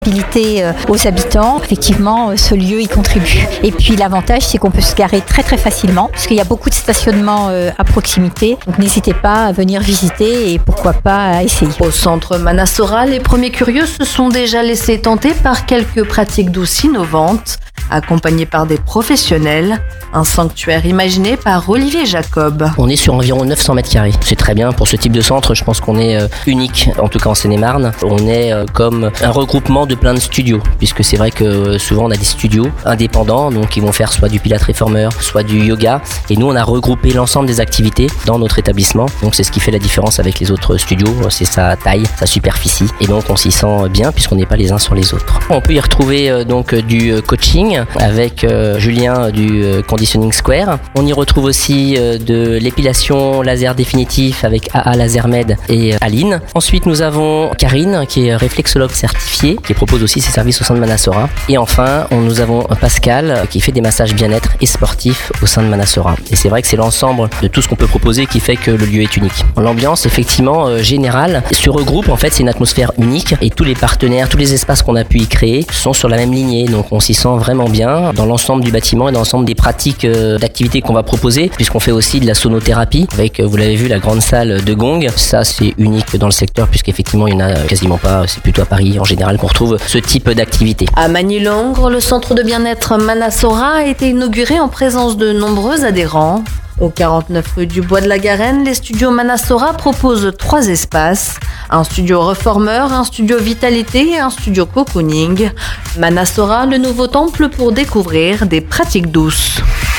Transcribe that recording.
Aux habitants, effectivement, ce lieu y contribue. Et puis l'avantage, c'est qu'on peut se garer très très facilement, parce qu'il y a beaucoup de stationnements à proximité. Donc n'hésitez pas à venir visiter et pourquoi pas à essayer. Au centre Manasora, les premiers curieux se sont déjà laissés tenter par quelques pratiques douces innovantes, accompagnées par des professionnels. Un sanctuaire imaginé par Olivier Jacob. On est sur environ 900 mètres carrés. C'est très bien pour ce type de centre. Je pense qu'on est unique, en tout cas en Seine-et-Marne. On est comme un regroupement de plein de studios, puisque c'est vrai que souvent on a des studios indépendants, donc ils vont faire soit du pilates réformeur, soit du yoga. Et nous, on a regroupé l'ensemble des activités dans notre établissement. Donc c'est ce qui fait la différence avec les autres studios. C'est sa taille, sa superficie. Et donc on s'y sent bien puisqu'on n'est pas les uns sur les autres. On peut y retrouver donc du coaching avec Julien du Conditioning Square. On y retrouve aussi de l'épilation laser définitif avec AA LaserMed et Aline. Ensuite, nous avons Karine qui est réflexologue certifiée, qui propose aussi ses services au sein de Manasora. Et enfin, nous avons Pascal qui fait des massages bien-être et sportifs au sein de Manasora. Et c'est vrai que c'est l'ensemble de tout ce qu'on peut proposer qui fait que le lieu est unique. L'ambiance, effectivement, générale se regroupe. En fait, c'est une atmosphère unique et tous les partenaires, tous les espaces qu'on a pu y créer sont sur la même lignée. Donc, on s'y sent vraiment bien dans l'ensemble du bâtiment et dans l'ensemble des pratiques d'activités qu'on va proposer, puisqu'on fait aussi de la sonothérapie avec, vous l'avez vu, la grande salle de gong. Ça, c'est unique dans le secteur puisqu'effectivement, il n'y en a quasiment pas. C'est plutôt à Paris en général qu'on retrouve ce type d'activité. À Magny-Langres, le centre de bien-être Manasora a été inauguré en présence de nombreux adhérents. Au 49 rue du Bois de la Garenne, les studios Manasora proposent 3 espaces. Un studio reformeur, un studio vitalité et un studio cocooning. Manasora, le nouveau temple pour découvrir des pratiques douces.